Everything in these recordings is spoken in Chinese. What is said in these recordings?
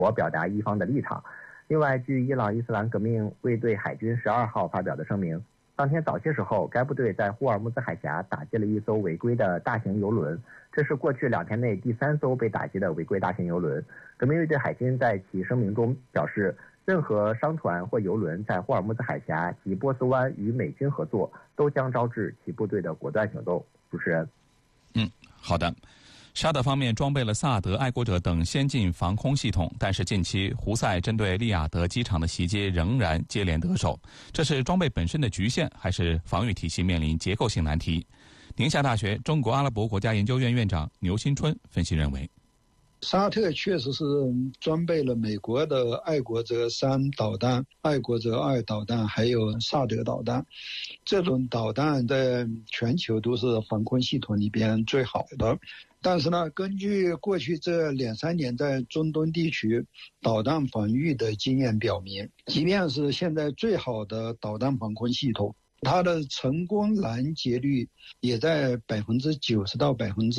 我表达伊方的立场。另外，据伊朗伊斯兰革命卫队海军12号发表的声明，当天早些时候，该部队在霍尔木兹海峡打击了一艘违规的大型油轮，这是过去2天内第3艘被打击的违规大型油轮。革命卫队海军在其声明中表示，任何商船或油轮在霍尔木兹海峡及波斯湾与美军合作，都将招致其部队的果断行动。主持人， 好的。沙特方面装备了萨德、爱国者等先进防空系统，但是近期胡塞针对利雅得机场的袭击仍然接连得手，这是装备本身的局限，还是防御体系面临结构性难题？宁夏大学中国阿拉伯国家研究院院长牛新春分析认为， 沙特确实是装备了美国的爱国者3导弹、爱国者2导弹，还有萨德导弹。这种导弹在全球都是防空系统里边最好的。但是呢，根据过去这2-3年在中东地区导弹防御的经验表明，即便是现在最好的导弹防空系统，它的成功拦截率也在90%到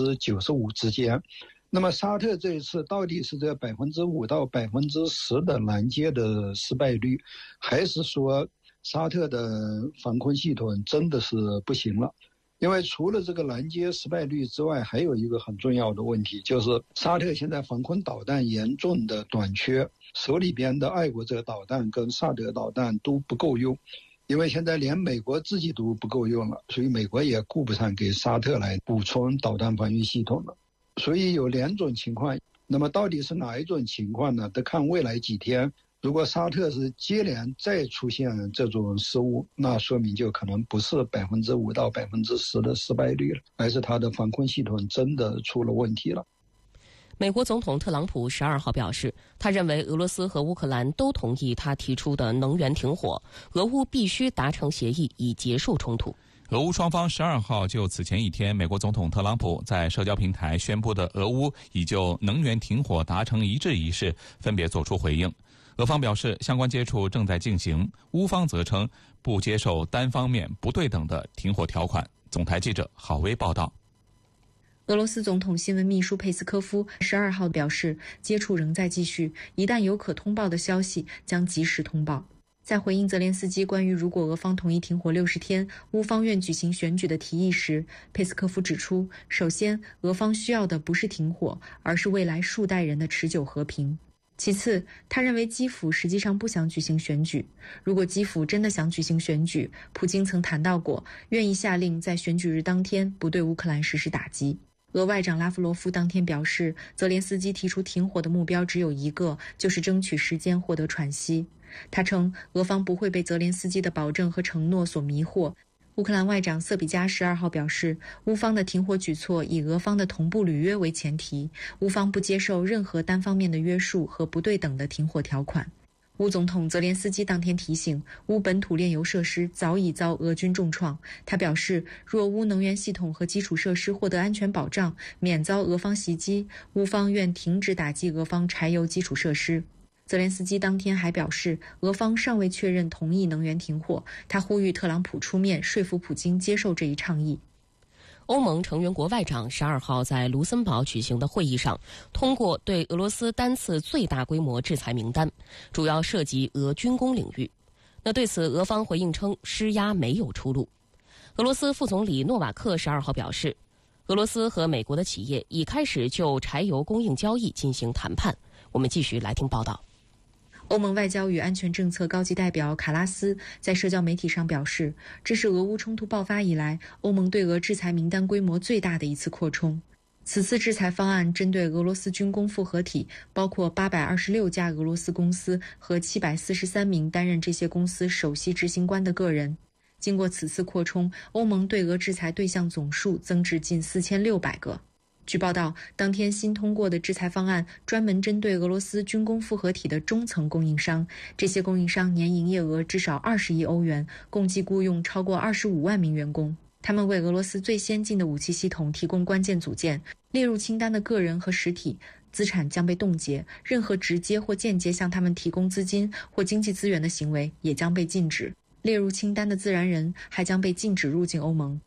95%之间。那么沙特这一次到底是这5%到10%的拦截的失败率，还是说沙特的防空系统真的是不行了？因为除了这个拦截失败率之外，还有一个很重要的问题，就是沙特现在防空导弹严重的短缺，手里边的爱国者导弹跟萨德导弹都不够用，因为现在连美国自己都不够用了，所以美国也顾不上给沙特来补充导弹防御系统了。所以有2种情况，那么到底是哪一种情况呢？得看未来几天。如果沙特是接连再出现这种失误，那说明就可能不是5%到10%的失败率了，而是它的防空系统真的出了问题了。 美国总统特朗普12号表示，他认为俄罗斯和乌克兰都同意他提出的能源停火，俄乌必须达成协议以结束冲突。 俄乌双方12号就此前一天美国总统特朗普在社交平台宣布的俄乌已就能源停火达成一致一事分别作出回应。俄方表示相关接触正在进行，乌方则称不接受单方面不对等的停火条款。总台记者郝威报道。 俄罗斯总统新闻秘书佩斯科夫12号表示，接触仍在继续，一旦有可通报的消息将及时通报。在回应泽连斯基关于如果俄方同意停火60天，乌方愿举行选举的提议时，佩斯科夫指出，首先，俄方需要的不是停火，而是未来数代人的持久和平。其次，他认为基辅实际上不想举行选举。如果基辅真的想举行选举，普京曾谈到过，愿意下令在选举日当天不对乌克兰实施打击。俄外长拉夫罗夫当天表示，泽连斯基提出停火的目标只有一个，就是争取时间获得喘息。他称，俄方不会被泽连斯基的保证和承诺所迷惑。乌克兰外长瑟比加12号表示，乌方的停火举措以俄方的同步履约为前提，乌方不接受任何单方面的约束和不对等的停火条款。乌总统泽连斯基当天提醒，乌本土炼油设施早已遭俄军重创。他表示，若乌能源系统和基础设施获得安全保障，免遭俄方袭击，乌方愿停止打击俄方柴油基础设施。泽连斯基当天还表示，俄方尚未确认同意能源停火，他呼吁特朗普出面说服普京接受这一倡议。 欧盟成员国外长12号在卢森堡举行的会议上，通过对俄罗斯单次最大规模制裁名单，主要涉及俄军工领域。那对此，俄方回应称施压没有出路。俄罗斯副总理诺瓦克12号表示，俄罗斯和美国的企业已开始就柴油供应交易进行谈判。我们继续来听报道。 欧盟外交与安全政策高级代表卡拉斯在社交媒体上表示，这是俄乌冲突爆发以来欧盟对俄制裁名单规模最大的一次扩充。此次制裁方案针对俄罗斯军工复合体，包括826家俄罗斯公司和743名担任这些公司首席执行官的个人。经过此次扩充，欧盟对俄制裁对象总数增至近4600个。据报道，当天新通过的制裁方案专门针对俄罗斯军工复合体的中层供应商，这些供应商年营业额至少20亿欧元，共计雇用超过25万名员工。他们为俄罗斯最先进的武器系统提供关键组件。列入清单的个人和实体资产将被冻结，任何直接或间接向他们提供资金或经济资源的行为也将被禁止。列入清单的自然人还将被禁止入境欧盟。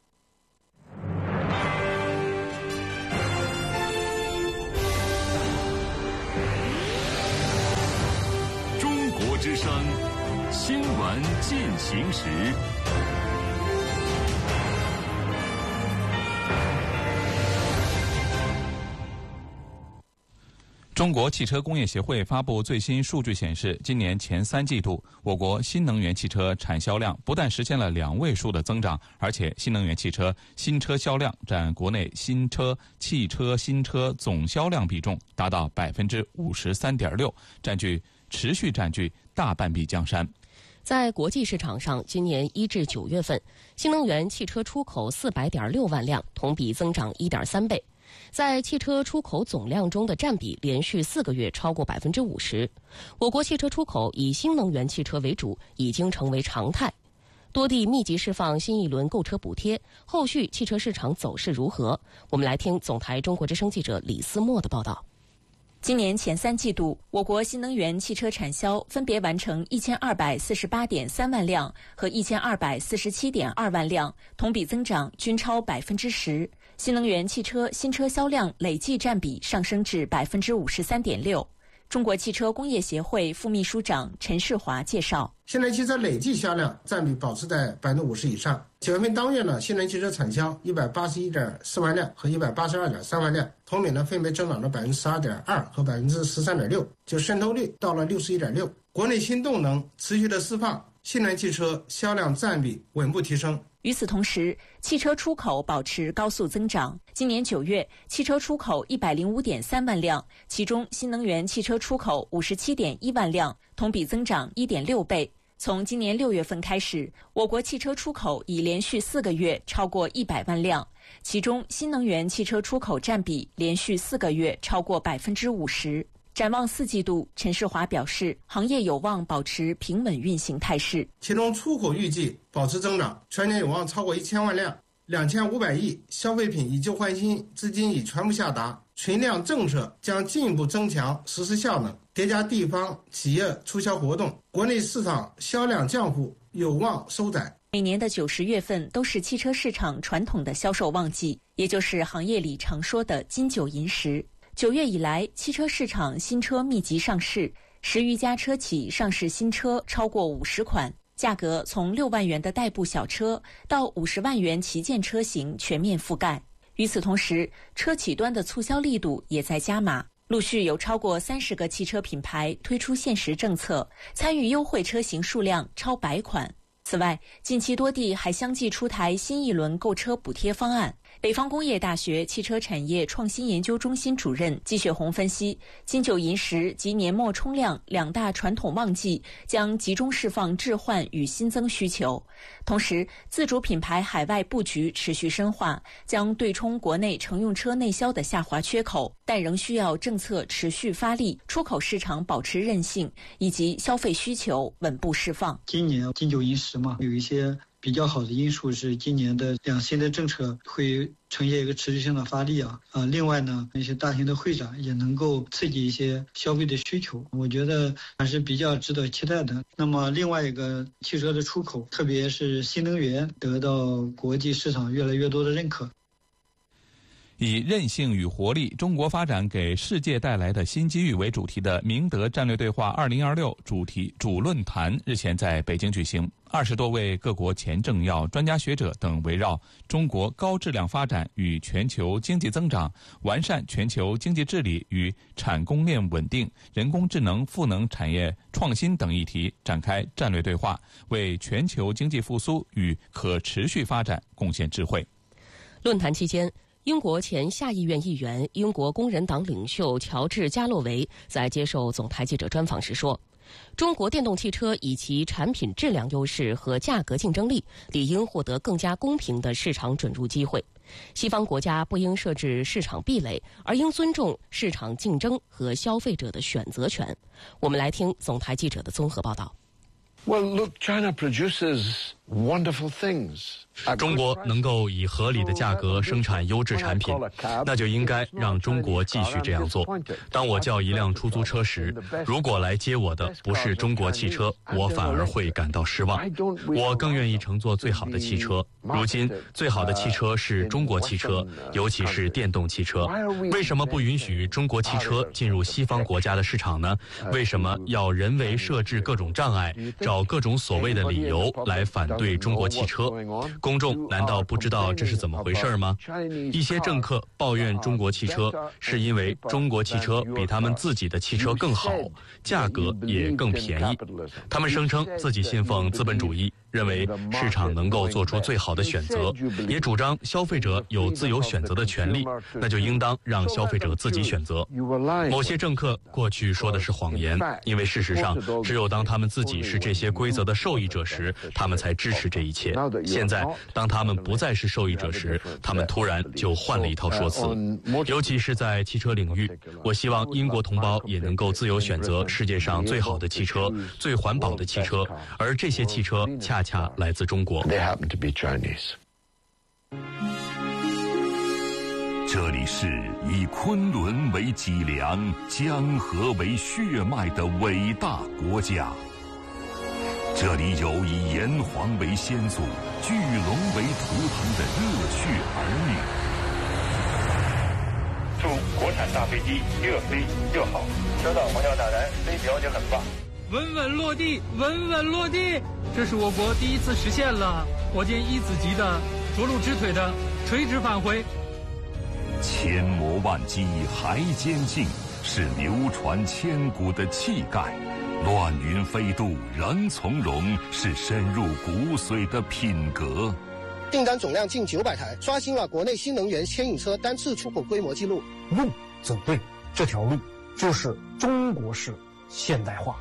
之声新闻进行时。 中国汽车工业协会发布最新数据显示，今年前3季度，我国新能源汽车产销量不但实现了2位数的增长，而且新能源汽车新车销量占国内汽车新车总销量比重达到53.6%，持续占据大半壁江山。 在国际市场上，今年1至9月份，新能源汽车出口400.6万辆，同比增长1.3倍。在汽车出口总量中的占比连续4个月超过50%。我国汽车出口以新能源汽车为主，已经成为常态。多地密集释放新一轮购车补贴，后续汽车市场走势如何？我们来听总台中国之声记者李思墨的报道。 今年前3季度，我国新能源汽车产销分别完成1248.3万辆和1247.2万辆，同比增长均超10%。新能源汽车新车销量累计占比上升至53.6%。中国汽车工业协会副秘书长陈世华介绍， 新能源汽车累计销量占比保持在50%以上。9月份当月呢，新能源汽车产销181.4万辆和182.3万辆，同比呢分别增长了12.2%和13.6%，就渗透率到了61.6%。国内新动能持续的释放，新能源汽车销量占比稳步提升。 与此同时，汽车出口保持高速增长。今年9月，汽车出口105.3万辆，其中新能源汽车出口57.1万辆，同比增长1.6倍。从今年6月份开始，我国汽车出口已连续4个月超过100万辆，其中新能源汽车出口占比连续4个月超过50%。展望4季度，陈世华表示，行业有望保持平稳运行态势。 其中出口预计保持增长，全年有望超过1000万辆，2500亿消费品以旧换新资金已全部下达，存量政策将进一步增强实施效能，叠加地方企业促销活动，国内市场销量降幅有望收窄。 每年的9、10月份都是汽车市场传统的销售旺季，也就是行业里常说的金9银10。9月以来，汽车市场新车密集上市，10余家车企上市新车超过50款，价格从6万元的代步小车到50万元旗舰车型全面覆盖。与此同时，车企端的促销力度也在加码，陆续有超过30个汽车品牌推出限时政策，参与优惠车型数量超100款。此外，近期多地还相继出台新一轮购车补贴方案。北方工业大学汽车产业创新研究中心主任季雪红分析，金9银10及年末冲量2大传统旺季将集中释放置换与新增需求，同时自主品牌海外布局持续深化，将对冲国内乘用车内销的下滑缺口，但仍需要政策持续发力，出口市场保持韧性，以及消费需求稳步释放。 今年金9银10嘛，有一些比较好的因素是今年的两新的政策会呈现一个持续性的发力另外呢，一些大型的会展也能够刺激一些消费的需求，我觉得还是比较值得期待的。那么另外一个汽车的出口，特别是新能源得到国际市场越来越多的认可。 以韧性与活力，中国发展给世界带来的新机遇为主题的明德战略对话2026主论坛日前在北京举行。20多位各国前政要、专家学者等围绕中国高质量发展与全球经济增长、完善全球经济治理与产供链稳定、人工智能赋能产业创新等议题展开战略对话，为全球经济复苏与可持续发展贡献智慧。 论坛期间，英国前下议院议员、英国工人党领袖乔治·加洛维在接受总台记者专访时说，中国电动汽车以其产品质量优势和价格竞争力，理应获得更加公平的市场准入机会。西方国家不应设置市场壁垒，而应尊重市场竞争和消费者的选择权。我们来听总台记者的综合报道。 Well, look, China produces 中国能够以合理的价格生产优质产品，那就应该让中国继续这样做。当我叫一辆出租车时，如果来接我的不是中国汽车，我反而会感到失望。我更愿意乘坐最好的汽车。如今最好的汽车是中国汽车，尤其是电动汽车。为什么不允许中国汽车进入西方国家的市场呢？为什么要人为设置各种障碍，找各种所谓的理由来反对中国汽车？公众难道不知道这是怎么回事吗？一些政客抱怨中国汽车，是因为中国汽车比他们自己的汽车更好，价格也更便宜。他们声称自己信奉资本主义，认为市场能够做出最好的选择，也主张消费者有自由选择的权利，那就应当让消费者自己选择。某些政客过去说的是谎言，因为事实上，只有当他们自己是这些规则的受益者时，他们才支持这一切。现在，当他们不再是受益者时，他们突然就换了一套说辞。尤其是在汽车领域，我希望英国同胞也能够自由选择世界上最好的汽车、最环保的汽车，而这些汽车恰恰来自中国。 这里是以昆仑为脊梁、江河为血脉的伟大国家。这里有以炎黄为先祖、巨龙为图腾的热血儿女。 祝国产大飞机越飞越好，收到黄教大人，飞表也很棒。 稳稳落地，稳稳落地，这是我国第一次实现了火箭一子级的着陆支腿的垂直返回。 千磨万击还坚劲，是流传千古的气概。乱云飞渡仍从容，是深入骨髓的品格。 订单总量近900台，刷新了国内新能源牵引车单次出口规模纪录。 路走对，这条路就是中国式现代化。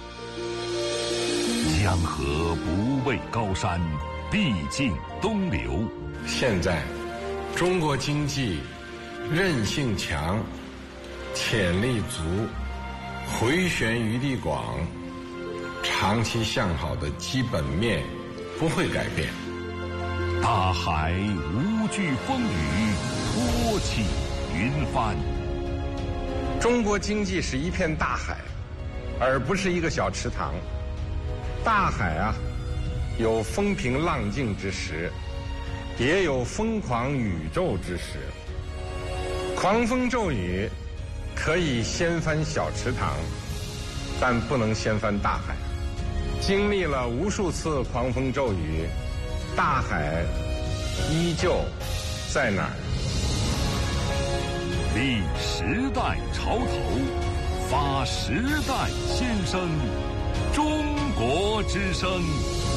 江河不畏高山，必尽东流。 现在，中国经济韧性强，潜力足，回旋余地广，长期向好的基本面不会改变。 大海无惧风雨，托起云帆。 中国经济是一片大海，而不是一个小池塘。大海啊，有风平浪静之时，也有疯狂宇宙之时。狂风骤雨可以掀翻小池塘，但不能掀翻大海。经历了无数次狂风骤雨，大海依旧在哪儿？ 立时代潮头，发时代先声，中国之声。